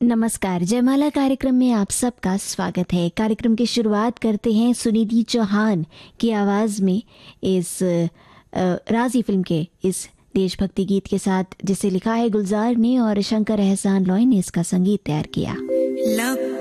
नमस्कार, जयमाला कार्यक्रम में आप सबका स्वागत है। कार्यक्रम की शुरुआत करते हैं सुनिधि चौहान की आवाज़ में इस राजी फिल्म के इस देशभक्ति गीत के साथ, जिसे लिखा है गुलजार ने और शंकर एहसान लॉय ने इसका संगीत तैयार किया।